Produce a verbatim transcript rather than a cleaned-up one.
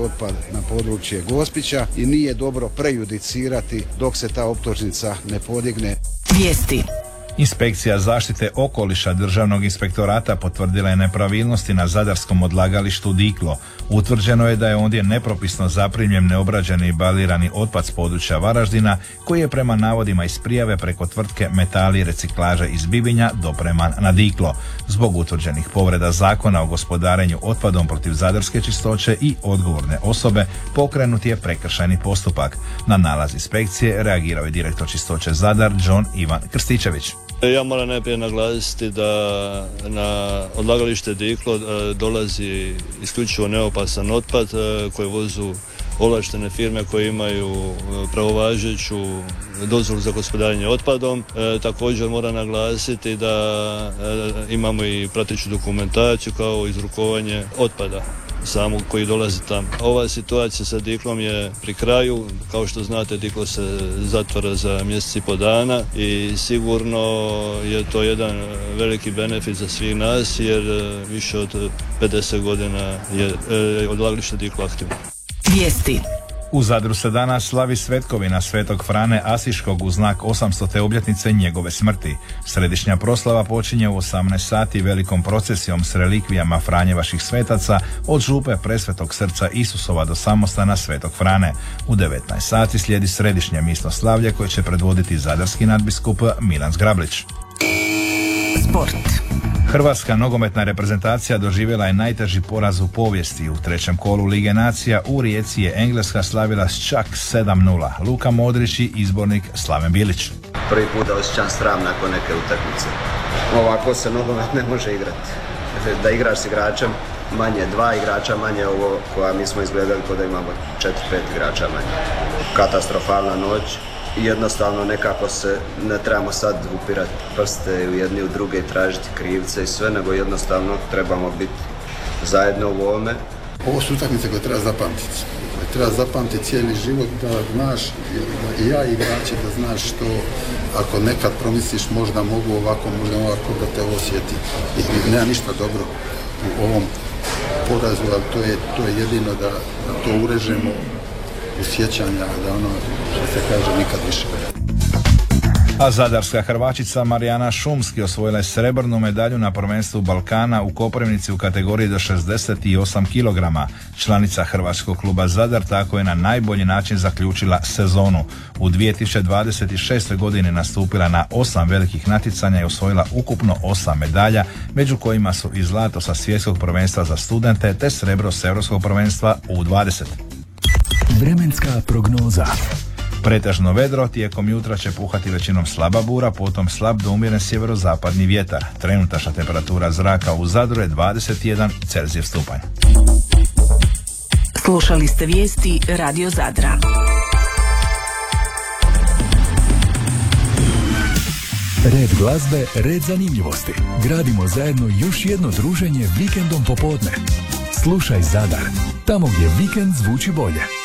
otpad na područje Gospića i nije dobro prejudicirati dok se ta optužnica ne podigne. Vijesti. Inspekcija zaštite okoliša Državnog inspektorata potvrdila je nepravilnosti na zadarskom odlagalištu Diklo. Utvrđeno je da je ondje nepropisno zaprimljen neobrađeni balirani otpad s područja Varaždina, koji je prema navodima iz prijave preko tvrtke Metali reciklaže iz Bibinja dopreman na Diklo. Zbog utvrđenih povreda zakona o gospodarenju otpadom protiv zadarske čistoće i odgovorne osobe pokrenut je prekršajni postupak. Na nalaz inspekcije reagirao je direktor čistoće Zadar John Ivan Krstičević. Ja moram najprije naglasiti da na odlagalište Diklo dolazi isključivo neopasan otpad koji vozu ovlaštene firme koje imaju pravovažeću dozvolu za gospodarenje otpadom. E, također moram naglasiti da e, imamo i prateću dokumentaciju kao izrukovanje otpada samog koji dolazi tamo. Ova situacija sa Diklom je pri kraju. Kao što znate, Diklo se zatvara za mjesec i po dana i sigurno je to jedan veliki benefit za svih nas jer više od pedeset godina je odlagalište Diklo aktivno. Vijesti. U Zadru se danas slavi svetkovina Svetog Frane Asiškog u znak osamstote obljetnice njegove smrti. Središnja proslava počinje u osamnaest sati velikom procesijom s relikvijama Franjevaših svetaca od župe Presvetog srca Isusova do samostana Svetog Frane. U devetnaest sati slijedi središnje misnoslavlje koje će predvoditi zadarski nadbiskup Milan Zgrablić. Sport. Hrvatska nogometna reprezentacija doživjela je najteži poraz u povijesti. U trećem kolu Lige nacija u Rijeci je Engleska slavila s čak sedam nula. Luka Modrić i izbornik Slaven Bilić. Prvi put da osjećam sram nakon neke utakmice. Ovako se nogomet ne može igrati. Da igraš s igračem manje, dva igrača manje, ovo koja mi smo izgledali kao da imamo četiri pet igrača manje. Katastrofalna noć. Jednostavno nekako se ne trebamo sad upirati prste u jedni u druge i tražiti krivce i sve, nego jednostavno trebamo biti zajedno u ovome. Ovo su utakmice koje treba zapamtiti. Koje treba zapamtiti cijeli život, da znaš, i ja i igrači, da znaš što, ako nekad promisliš možda mogu ovako, možda ovako, da te osjeti. I nema ništa dobro u ovom porazu, ali to je, to je jedino da, da to urežemo u sjećanja, da ono što se kaže nikad više. A zadarska Hrvačica Marijana Šumski osvojila je srebrnu medalju na prvenstvu Balkana u Koprivnici u kategoriji do šezdeset osam kilograma. Članica Hrvatskog kluba Zadar tako je na najbolji način zaključila sezonu. U dvije tisuće dvadeset šestoj godini nastupila na osam velikih natjecanja i osvojila ukupno osam medalja, među kojima su i zlato sa svjetskog prvenstva za studente te srebro s europskog prvenstva U dvadeset. Vremenska prognoza. Pretežno vedro, tijekom jutra će puhati većinom slaba bura, potom slab do umjeren sjeverozapadni vjetar. Trenutačna temperatura zraka u Zadru je dvadeset jedan Celzijev stupanj. Slušali ste vijesti Radio Zadra. Red glazbe, red zanimljivosti. Gradimo zajedno još jedno druženje vikendom popodne. Slušaj Zadar, tamo gdje vikend zvuči bolje.